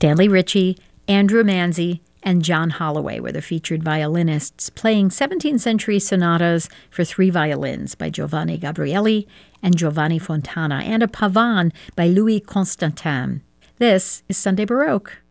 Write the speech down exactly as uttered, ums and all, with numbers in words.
Stanley Ritchie, Andrew Manzi, and John Holloway were the featured violinists playing seventeenth century sonatas for three violins by Giovanni Gabrieli and Giovanni Fontana, and a pavane by Louis Constantin. This is Sunday Baroque.